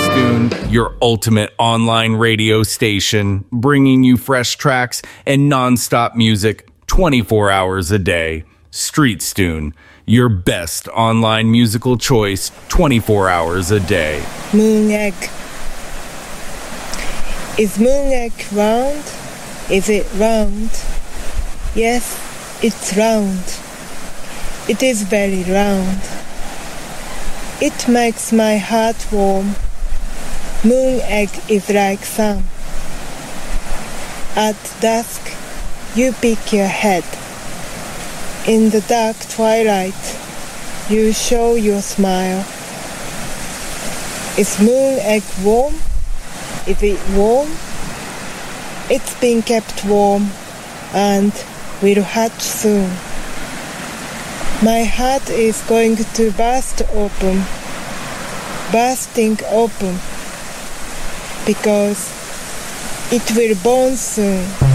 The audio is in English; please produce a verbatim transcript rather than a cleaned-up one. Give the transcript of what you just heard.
Streetstune, your ultimate online radio station, bringing you fresh tracks and non-stop music twenty-four hours a day. Streetstune, your best online musical choice twenty-four hours a day. Moon egg. Is moon egg round? Is it round? Yes, it's round. It is very round. It makes my heart warm. Moon egg is like sun. At dusk, you pick your head. In the dark twilight, you show your smile. Is moon egg warm? Is it warm? It's been kept warm and will hatch soon. My heart is going to burst open, bursting open, because it will born soon.